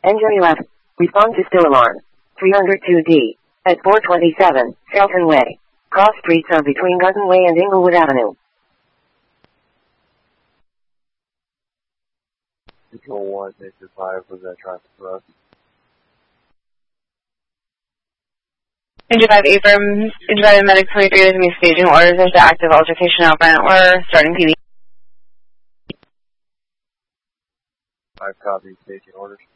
Engine 11. Respond to still alarm. 302D. At 427, Shelton Way. Cross streets are between Garden Way and Inglewood Avenue. Control 1, Nature 5, was that traffic for us? Engine 5, Abram, Engine 5 Medic 23 is me staging orders. There's the active altercation outbound. We're starting PD. 5 copy, staging orders.